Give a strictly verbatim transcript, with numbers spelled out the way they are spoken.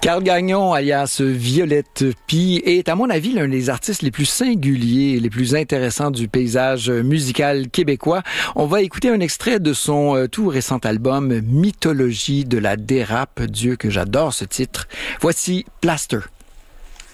Carl Gagnon, alias Violette Py, est, à mon avis, l'un des artistes les plus singuliers et les plus intéressants du paysage musical québécois. On va écouter un extrait de son euh, tout récent album Mythologie de la dérape. Dieu que j'adore ce titre. Voici Plaster.